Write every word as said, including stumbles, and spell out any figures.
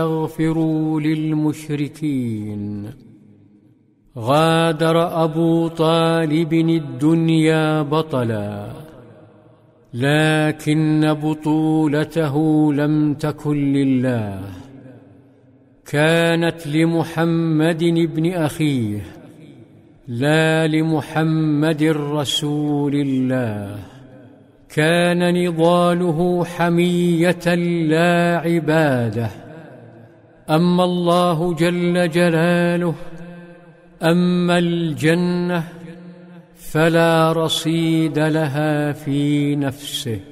استغفروا للمشركين. غادر أبو طالب الدنيا بطلا، لكن بطولته لم تكن لله، كانت لمحمد ابن أخيه، لا لمحمد رسول الله. كان نضاله حمية لا عبادة. أما الله جل جلاله، أما الجنة فلا رصيد لها في نفسه.